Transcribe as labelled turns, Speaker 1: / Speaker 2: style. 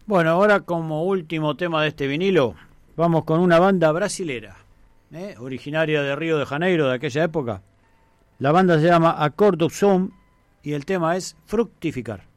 Speaker 1: Bueno, ahora como último tema de este vinilo, vamos con una banda brasilera, originaria de Río de Janeiro, de aquella época. La banda se llama Acorde Zoom y el tema es Fructificar.